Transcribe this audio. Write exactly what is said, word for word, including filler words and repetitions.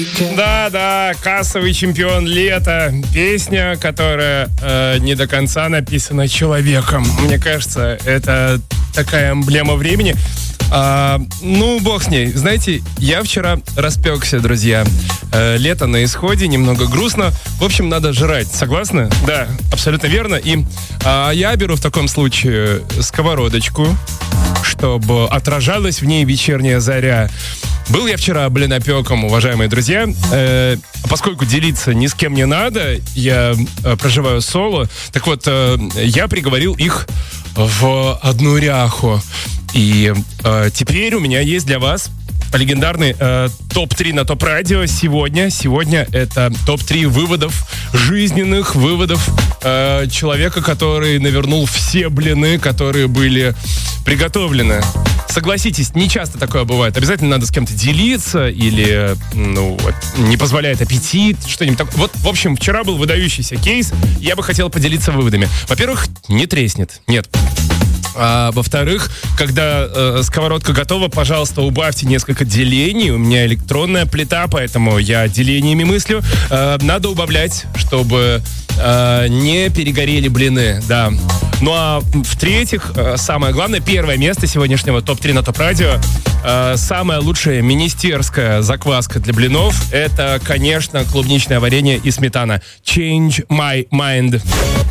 Да-да, кассовый чемпион лета. Песня, которая э, не до конца написана человеком. Мне кажется, это такая эмблема времени. А, ну, бог с ней. Знаете, я вчера распекся, друзья. Э, лето на исходе, немного грустно. В общем, надо жрать. Согласны? Да, абсолютно верно. И а, я беру в таком случае сковородочку, чтобы отражалась в ней вечерняя заря. Был я вчера блинопеком, уважаемые друзья. Э, поскольку делиться ни с кем не надо, я э, проживаю соло. Так вот, э, я приговорил их в одну ряху. И э, теперь у меня есть для вас легендарный э, топ три на ТОП Радио сегодня. Сегодня это топ три выводов, жизненных выводов э, человека, который навернул все блины, которые были приготовлены. Согласитесь, не часто такое бывает. Обязательно надо с кем-то делиться или, ну, не позволяет аппетит, что-нибудь такое. Вот, в общем, вчера был выдающийся кейс. Я бы хотел поделиться выводами. Во-первых, не треснет. Нет. А, во-вторых, когда э, сковородка готова, пожалуйста, убавьте несколько делений. У меня электронная плита, поэтому я делениями мыслю. Э, надо убавлять, чтобы э, не перегорели блины, да. Ну а в-третьих, э, самое главное, первое место сегодняшнего топ три на ТОП Радио. Э, самая лучшая министерская закваска для блинов — это, конечно, клубничное варенье и сметана. Change my mind.